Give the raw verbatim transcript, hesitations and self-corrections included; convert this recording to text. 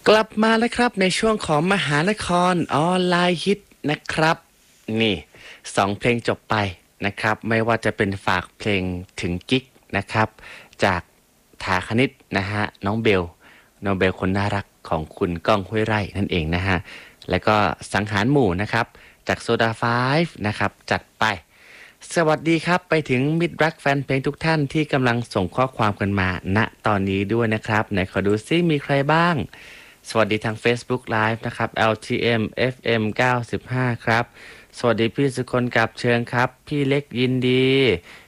กลับมาแล้วครับในช่วงของมหานครออนไลน์ฮิตนะครับนี่สองเพลงจบไปนะครับไม่ว่าจะเป็นฝากเพลงถึงกิ๊กนะครับจากถาคณิตนะฮะน้องเบลน้องเบลคนน่ารักของคุณก้องห้วยไร่นั่นเองนะฮะแล้วก็สังหารหมู่นะครับจากโซดาไฟฟ์นะครับจัดไปสวัสดีครับไปถึงมิตรรักแฟนเพลงทุกท่านที่กำลังส่งข้อความกันมาณตอนนี้ด้วยนะครับไหนขอดูซิมีใครบ้าง สวัสดีทาง Facebook Live นะครับ แอล ที เอ็ม เอฟ เอ็ม เก้าสิบห้า ครับ สวัสดีพี่สุคนกับเชิญครับ พี่เล็กยินดี